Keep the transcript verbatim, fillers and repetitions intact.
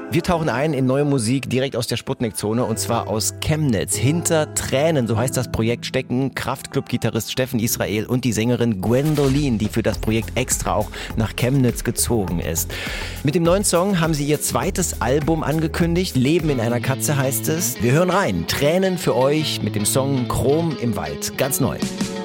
Wir tauchen ein in neue Musik direkt aus der Sputnik-Zone und zwar aus Chemnitz. Hinter Tränen, so heißt das Projekt, stecken Kraftklub-Gitarrist Steffen Israel und die Sängerin Gwendolyn, die für das Projekt extra auch nach Chemnitz gezogen ist. Mit dem neuen Song haben sie ihr zweites Album angekündigt. Leben in einer Katze heißt es. Wir hören rein. Tränen für euch mit dem Song Chrom im Wald. Ganz neu.